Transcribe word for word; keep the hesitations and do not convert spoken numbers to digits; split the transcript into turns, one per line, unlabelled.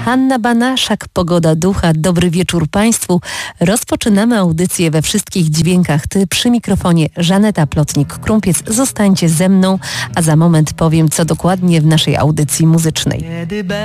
Hanna Banaszak, Pogoda Ducha. Dobry wieczór Państwu. Rozpoczynamy audycję we wszystkich dźwiękach Ty. Przy mikrofonie Żaneta Plotnik-Krumpiec. Zostańcie ze mną, a za moment powiem, co dokładnie w naszej audycji muzycznej.